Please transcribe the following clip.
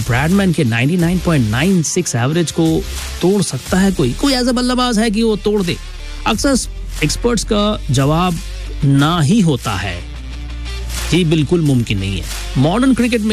Bradman के 99.96 average को तोड़ सकता है कोई ऐसा बल्लेबाज है कि वो तोड़ दे? अक्सर एक्सपर्ट्स का जवाब ना ही होता है, ये बिल्कुल मुमकिन नहीं है। मॉडर्न क्रिकेट में